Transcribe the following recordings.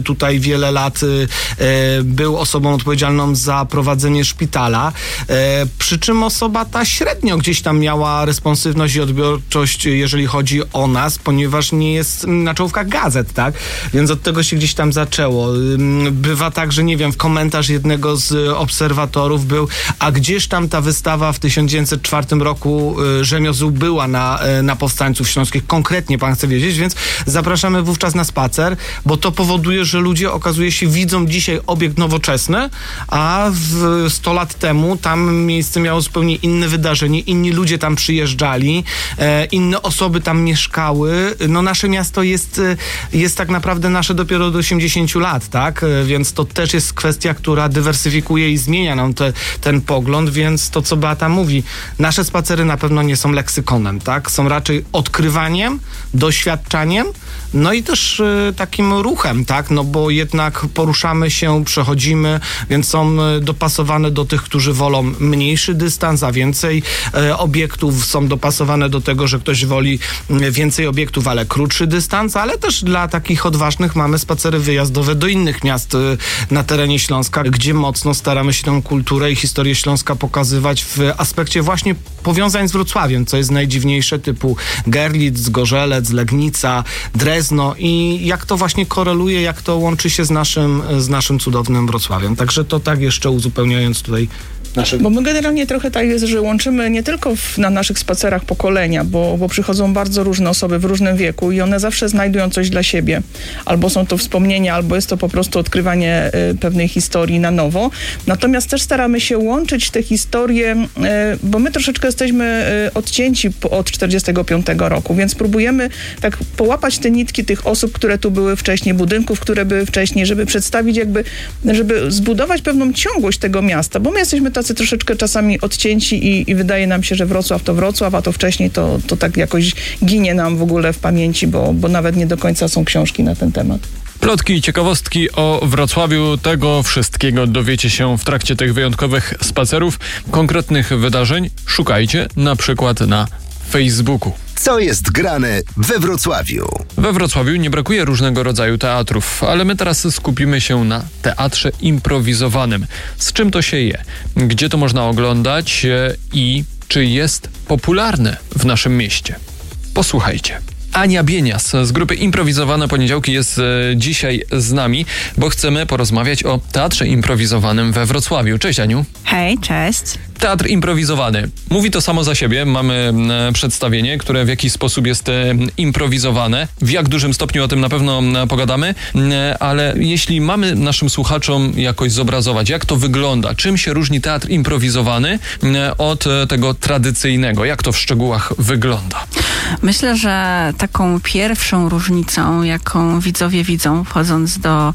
tutaj wiele lat był osobą odpowiedzialną za prowadzenie szpitala, przy czym osoba ta średnio gdzieś tam miała responsywność i odbiorczość, jeżeli chodzi o nas, ponieważ nie jest na czołówkach gazet, tak? Więc od tego się gdzieś tam zaczęło. Bywa tak, że nie wiem, w komentarz jednego z obserwatorów był, a gdzież tam ta wystawa w 1904 roku rzemiosł była na Powstańców Śląskich. Konkretnie pan chce wiedzieć, więc zapraszamy wówczas na spacer, bo to powoduje, że ludzie, okazuje się, widzą dzisiaj obiekt nowoczesny, a 100 lat temu tam miejsce miało zupełnie inne wydarzenie, inni ludzie tam przyjeżdżali, inne osoby tam mieszkały. No nasze miasto jest tak naprawdę nasze dopiero do 80 lat, tak? Więc to też jest kwestia, która dywersyfikuje i zmienia nam ten pogląd, więc to, co Beata mówi, nasze spacery na pewno nie są leksykonem, tak? Są raczej odkrywaniem, doświadczaniem, no i też takim ruchem, tak? No bo jednak poruszamy się, przechodzimy, więc są dopasowane do tych, którzy wolą mniejszy dystans, a więcej obiektów, są dopasowane do tego, że ktoś woli więcej obiektów, ale krótszy dystans, ale też dla takich odważnych mamy spacery wyjazdowe do innych miast na terenie Śląska, gdzie mocno staramy się tę kulturę i historię Śląska pokazywać w aspekcie właśnie powiązań z Wrocławiem, co jest najdziwniejsze, typu Görlitz, Gorzelec, Legnica, Drezno i jak to właśnie koreluje, jak to łączy się z naszym cudownym Wrocławiem. Także to tak jeszcze uzupełniając tutaj naszego... Bo my generalnie trochę tak jest, że łączymy nie tylko na naszych spacerach pokolenia, bo przychodzą bardzo różne osoby w różnym wieku i one zawsze znajdują coś dla siebie. Albo są to wspomnienia, albo jest to po prostu odkrywanie pewnej historii na nowo. Natomiast też staramy się łączyć te historie, bo my troszeczkę jesteśmy odcięci od 45 roku, więc próbujemy tak połapać te nitki tych osób, które tu były wcześniej, budynków, które były wcześniej, żeby przedstawić żeby zbudować pewną ciągłość tego miasta, bo my jesteśmy tacy troszeczkę czasami odcięci i wydaje nam się, że Wrocław to Wrocław, a to wcześniej to tak jakoś ginie nam w ogóle w pamięci, bo nawet nie do końca są książki na ten temat. Plotki i ciekawostki o Wrocławiu, tego wszystkiego dowiecie się w trakcie tych wyjątkowych spacerów. Konkretnych wydarzeń szukajcie na przykład na Facebooku. Co jest grane we Wrocławiu? We Wrocławiu nie brakuje różnego rodzaju teatrów, ale my teraz skupimy się na teatrze improwizowanym. Z czym to się je? Gdzie to można oglądać i czy jest popularne w naszym mieście? Posłuchajcie. Ania Bienias z grupy Improwizowane Poniedziałki jest dzisiaj z nami, bo chcemy porozmawiać o teatrze improwizowanym we Wrocławiu. Cześć, Aniu. Hej, cześć. Teatr improwizowany. Mówi to samo za siebie. Mamy przedstawienie, które w jakiś sposób jest improwizowane. W jak dużym stopniu o tym na pewno pogadamy, ale jeśli mamy naszym słuchaczom jakoś zobrazować, jak to wygląda, czym się różni teatr improwizowany od tego tradycyjnego, jak to w szczegółach wygląda? Myślę, że taką pierwszą różnicą, jaką widzowie widzą, wchodząc do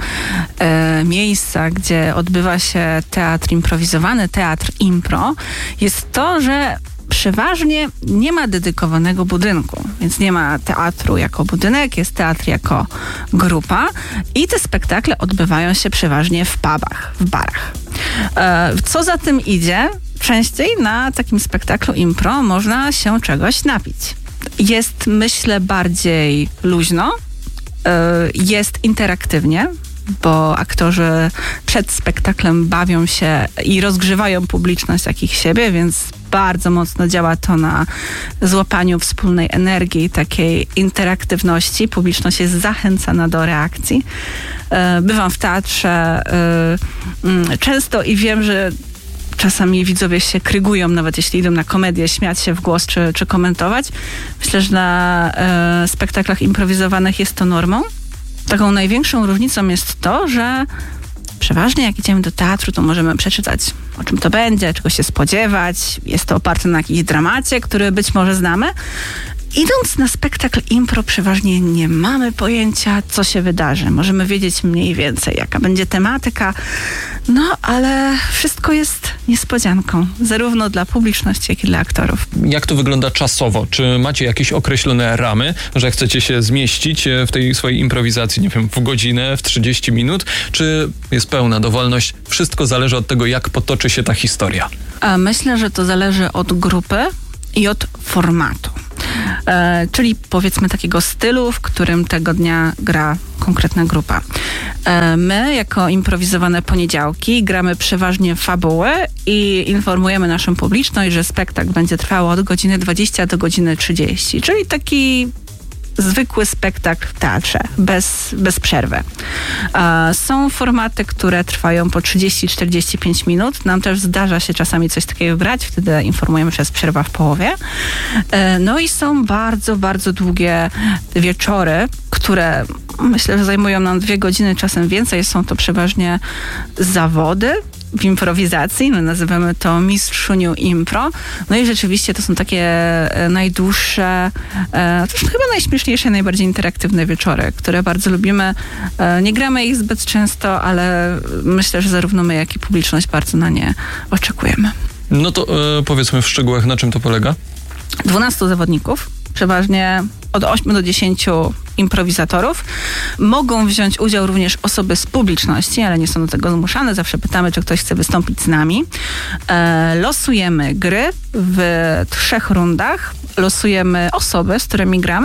miejsca, gdzie odbywa się teatr improwizowany, teatr impro, jest to, że przeważnie nie ma dedykowanego budynku, więc nie ma teatru jako budynek, jest teatr jako grupa i te spektakle odbywają się przeważnie w pubach, w barach. Co za tym idzie, częściej na takim spektaklu impro można się czegoś napić. Jest, myślę, bardziej luźno, jest interaktywnie, bo aktorzy przed spektaklem bawią się i rozgrzewają publiczność jak ich siebie, więc bardzo mocno działa to na złapaniu wspólnej energii, takiej interaktywności. Publiczność jest zachęcana do reakcji. Bywam w teatrze często i wiem, że czasami widzowie się krygują, nawet jeśli idą na komedię, śmiać się w głos czy komentować. Myślę, że na spektaklach improwizowanych jest to normą. Taką największą różnicą jest to, że przeważnie jak idziemy do teatru, to możemy przeczytać, o czym to będzie, czego się spodziewać. Jest to oparte na jakimś dramacie, który być może znamy. Idąc na spektakl impro, przeważnie nie mamy pojęcia, co się wydarzy. Możemy wiedzieć mniej więcej, jaka będzie tematyka, no ale wszystko jest niespodzianką, zarówno dla publiczności, jak i dla aktorów. Jak to wygląda czasowo? Czy macie jakieś określone ramy, że chcecie się zmieścić w tej swojej improwizacji, nie wiem, w godzinę, w 30 minut? Czy jest pełna dowolność? Wszystko zależy od tego, jak potoczy się ta historia. Myślę, że to zależy od grupy i od formatu. czyli powiedzmy takiego stylu, w którym tego dnia gra konkretna grupa. My, jako improwizowane poniedziałki, gramy przeważnie fabuły i informujemy naszą publiczność, że spektakl będzie trwał od godziny 20 do godziny 30, czyli taki zwykły spektakl w teatrze, bez przerwy. Są formaty, które trwają po 30-45 minut. Nam też zdarza się czasami coś takiego grać, wtedy informujemy, że jest przerwa w połowie. No i są bardzo, bardzo długie wieczory, które myślę, że zajmują nam 2 godziny, czasem więcej. Są to przeważnie zawody w improwizacji, my nazywamy to Mistrzuniu Impro. No i rzeczywiście to są takie najdłuższe, też chyba najśmieszniejsze, najbardziej interaktywne wieczory, które bardzo lubimy. Nie gramy ich zbyt często, ale myślę, że zarówno my, jak i publiczność bardzo na nie oczekujemy. No to powiedzmy w szczegółach, na czym to polega? 12 zawodników, przeważnie od 8 do 10 improwizatorów. Mogą wziąć udział również osoby z publiczności, ale nie są do tego zmuszane. Zawsze pytamy, czy ktoś chce wystąpić z nami. Losujemy gry w 3 rundach. Losujemy osoby, z którymi gramy.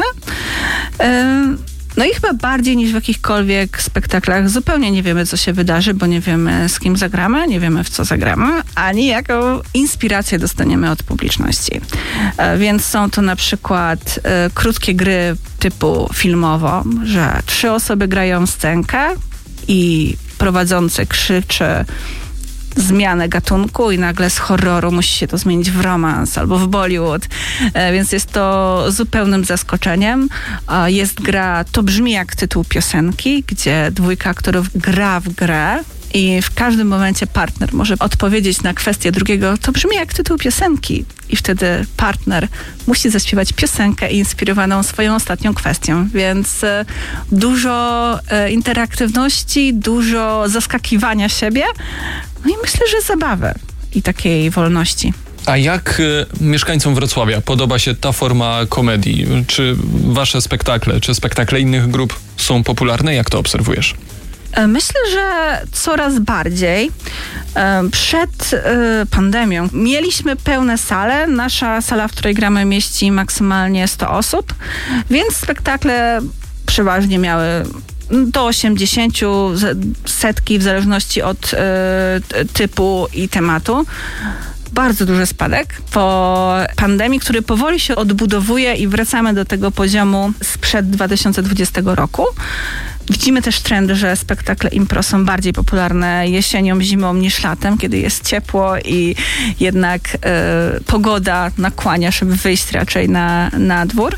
No i chyba bardziej niż w jakichkolwiek spektaklach zupełnie nie wiemy, co się wydarzy, bo nie wiemy, z kim zagramy, nie wiemy, w co zagramy, ani jaką inspirację dostaniemy od publiczności. Więc są to na przykład krótkie gry typu filmowo, że 3 osoby grają scenkę i prowadzący krzyczy zmianę gatunku i nagle z horroru musi się to zmienić w romans albo w Bollywood, więc jest to zupełnym zaskoczeniem. Jest gra To brzmi jak tytuł piosenki, gdzie 2 aktorów gra w grę i w każdym momencie partner może odpowiedzieć na kwestię drugiego, to brzmi jak tytuł piosenki. I wtedy partner musi zaśpiewać piosenkę inspirowaną swoją ostatnią kwestią. Więc dużo interaktywności, dużo zaskakiwania siebie, no i myślę, że zabawy i takiej wolności. A jak mieszkańcom Wrocławia podoba się ta forma komedii? Czy wasze spektakle, czy spektakle innych grup są popularne? Jak to obserwujesz? Myślę, że coraz bardziej. Przed pandemią mieliśmy pełne sale. Nasza sala, w której gramy, mieści maksymalnie 100 osób, więc spektakle przeważnie miały do 80, setki w zależności od typu i tematu. Bardzo duży spadek po pandemii, który powoli się odbudowuje i wracamy do tego poziomu sprzed 2020 roku. Widzimy też trend, że spektakle impro są bardziej popularne jesienią, zimą niż latem, kiedy jest ciepło i jednak pogoda nakłania, żeby wyjść raczej na dwór.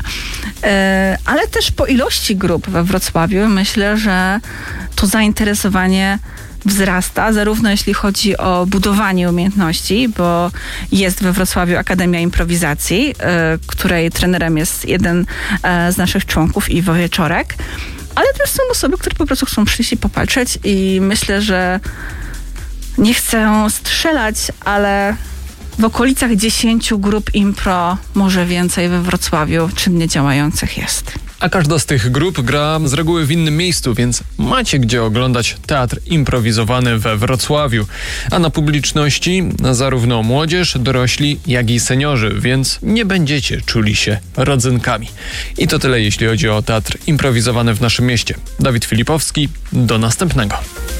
Ale też po ilości grup we Wrocławiu myślę, że to zainteresowanie wzrasta, zarówno jeśli chodzi o budowanie umiejętności, bo jest we Wrocławiu Akademia Improwizacji, której trenerem jest jeden z naszych członków, Iwo Wieczorek, ale też są osoby, które po prostu chcą przyjść i popatrzeć i myślę, że nie chcę strzelać, ale w okolicach 10 grup impro, może więcej we Wrocławiu czynnie działających jest. A każda z tych grup gra z reguły w innym miejscu, więc macie gdzie oglądać teatr improwizowany we Wrocławiu. A na publiczności zarówno młodzież, dorośli, jak i seniorzy, więc nie będziecie czuli się rodzynkami. I to tyle, jeśli chodzi o teatr improwizowany w naszym mieście. Dawid Filipowski, do następnego.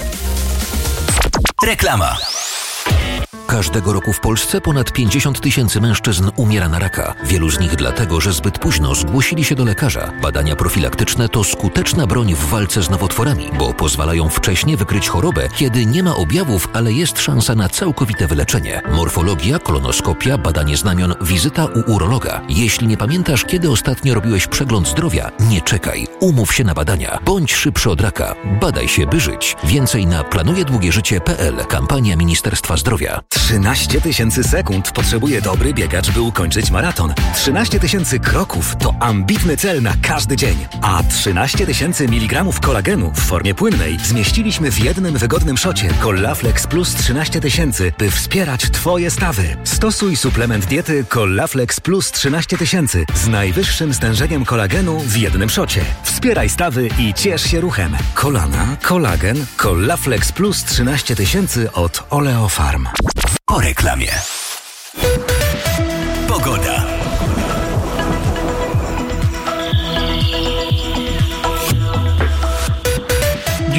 Reklama. Każdego roku w Polsce ponad 50 000 mężczyzn umiera na raka. Wielu z nich dlatego, że zbyt późno zgłosili się do lekarza. Badania profilaktyczne to skuteczna broń w walce z nowotworami, bo pozwalają wcześnie wykryć chorobę, kiedy nie ma objawów, ale jest szansa na całkowite wyleczenie. Morfologia, kolonoskopia, badanie znamion, wizyta u urologa. Jeśli nie pamiętasz, kiedy ostatnio robiłeś przegląd zdrowia, nie czekaj. Umów się na badania. Bądź szybszy od raka. Badaj się, by żyć. Więcej na planujedługieżycie.pl. Kampania Ministerstwa Zdrowia. 13 000 sekund potrzebuje dobry biegacz, by ukończyć maraton. 13 000 kroków to ambitny cel na każdy dzień. A 13 000 mg kolagenu w formie płynnej zmieściliśmy w jednym wygodnym szocie Collaflex Plus 13 000, by wspierać Twoje stawy. Stosuj suplement diety Collaflex Plus 13 000 z najwyższym stężeniem kolagenu w jednym szocie. Wspieraj stawy i ciesz się ruchem. Kolana, kolagen, Collaflex Plus 13 000 od Oleofarm. Po reklamie. Pogoda.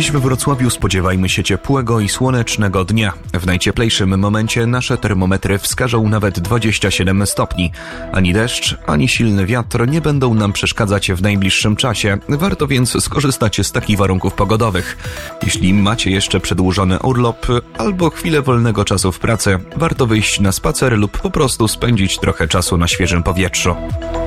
Dziś we Wrocławiu spodziewajmy się ciepłego i słonecznego dnia. W najcieplejszym momencie nasze termometry wskażą nawet 27 stopni. Ani deszcz, ani silny wiatr nie będą nam przeszkadzać w najbliższym czasie. Warto więc skorzystać z takich warunków pogodowych. Jeśli macie jeszcze przedłużony urlop albo chwilę wolnego czasu w pracy, warto wyjść na spacer lub po prostu spędzić trochę czasu na świeżym powietrzu.